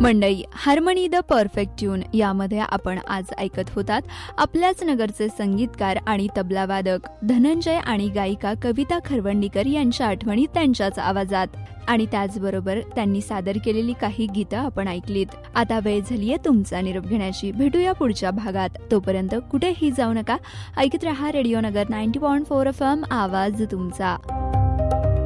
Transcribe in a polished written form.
Mandai harmony the perfect tune यामध्ये आपण आज ऐकत होतात आपल्याच नगरचे संगीतकार आणि तबलावादक धनंजय आणि गायिका कविता खरवंडीकर यांच्या आठवणी त्यांच्याच आवाजात आणि त्याचबरोबर त्यांनी सादर केलेली काही गीतं आपण ऐकलीत. आता वेळ झालीये तुमचा निरोप घेण्याची. भेटूया पुढच्या भागात. तोपर्यंत कुठेही जाऊ नका. ऐकत रहा रेडिओ नगर 90.4 FM आवाज तुमचा.